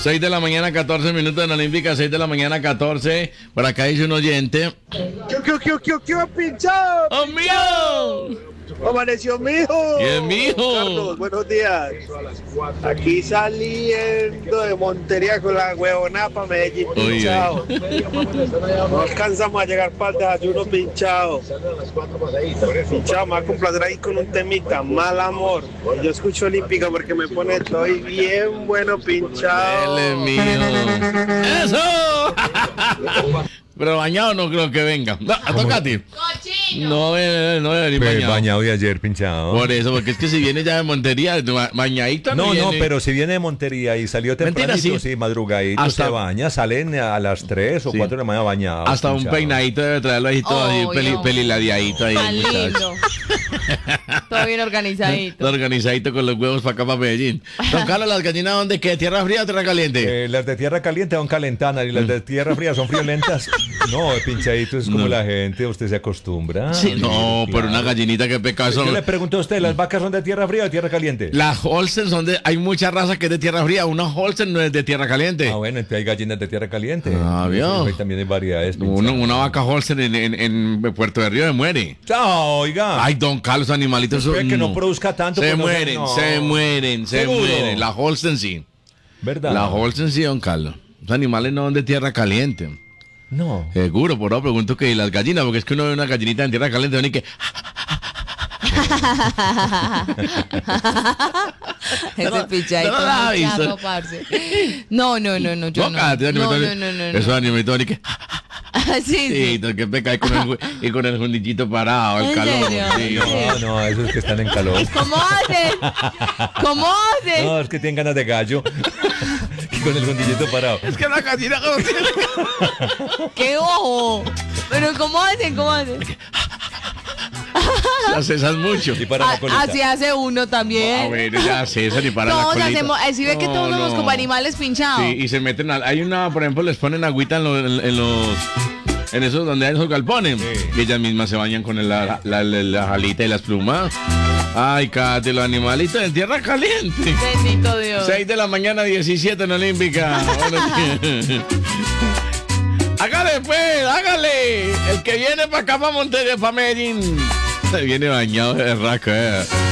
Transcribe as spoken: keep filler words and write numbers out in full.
seis de la mañana, catorce minutos en Olímpica, seis de la mañana, catorce. Por acá dice un oyente. ¿Qué, qué, qué, qué, qué ha pinchado? ¡Oh, mío! Amaneció mi hijo. Bien, mijo. Carlos, buenos días. Aquí saliendo de Montería con la huevona para Medellín Uy, pinchado. No alcanzamos a llegar para el desayuno pinchado. Pinchado, me va a complacer ahí con un temita, mal amor. Yo escucho Olímpica porque me pone estoy bien bueno pinchado. Dele, mío. ¡Eso! Pero bañado no creo que venga. No, toca a ti. No, eh, no debe venir Pues bañado. bañado de ayer pinchado. Por eso, porque es que si viene ya de Montería, ba- bañadito No, no, viene. pero si viene de Montería y salió Mentira, tempranito, sí. sí, madrugadito, Hasta- se baña, salen a las tres o Sí. cuatro de la mañana bañados. Hasta un pinchado. peinadito debe traerlo ahí todo así, Obvio. peli, peliladeadito ahí, Tan muchacho. lindo. Todo bien organizadito. Organizadito con los huevos para acá, para Medellín. Don Carlos, ¿las gallinas dónde qué? ¿Tierra fría o tierra caliente? Eh, las de tierra caliente son calentanas y las de tierra fría son friolentas. No, pinchadito es como No. la gente, usted se acostumbra. Sí, no, Claro. pero una gallinita que peca Yo eso. le pregunto a usted, ¿las vacas son de tierra fría o de tierra caliente? Las Holstein son de. Hay mucha raza que es de tierra fría. Una Holstein no es de tierra caliente. Ah, bueno, entonces hay gallinas de tierra caliente. Ah, ¿vio? Sí, también hay variedades. Uno- pinchado. una vaca Holstein en, en- en Puerto de Río se muere. Chao, oiga. Ay, don Carlos, animalitos. Espere son- que no produzca tanto, Se pues no se- mueren, no. se mueren, se ¿Seguro? mueren. La Holstein sí. ¿Verdad? La Holstein sí, don Carlos. Los animales no son de tierra caliente. No. Seguro, por ahora pregunto que ¿y las gallinas, porque es que uno ve una gallinita en tierra caliente y que. Ese no- pichadito no la ha muy visto. charro, parce. No, no, no, no, yo no. cállate, No, no, animalitos- no, no, no. Esos animalitos y que. Sí, Sí, sí. que peca y con el, y con el fundillito parado, el ¿En calor. serio? Sí. No, no, esos que están en calor. ¿Cómo hacen? ¿Cómo hacen? No, es que tienen ganas de gallo. Y con el fundillito parado. Es que la gallina no tiene. ¡Qué ojo! Pero ¿cómo hacen? ¿Cómo hacen? Ya cesan mucho. Y para la Ah, colita. así hace uno Ah, también. bueno, ya cesan y para la Todos colita. hacemos, así ve que No, todos somos no. como animales pinchados. Sí, y se meten al, hay una, por ejemplo, les ponen agüita en, los- en, en los en esos donde hay esos galpones Sí. y ellas mismas se bañan con el- la, la, la, la jalita y las plumas. Ay, cállate, los animalitos en tierra caliente. Bendito Dios. seis de la mañana, diecisiete en Olímpica. Bueno, hágale pues, hágale. El que viene para acá, para Montevideo, para Medellín, se viene bañado de raca. Eh.